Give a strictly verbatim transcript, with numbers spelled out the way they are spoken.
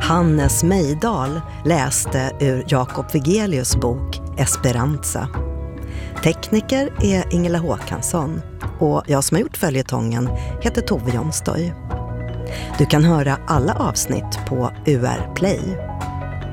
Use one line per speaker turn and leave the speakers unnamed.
Hannes Mejdal läste ur Jakob Vigelius bok Esperanza. Tekniker är Ingela Håkansson och jag som har gjort följetongen heter Tove Jonstoj. Du kan höra alla avsnitt på U R Play.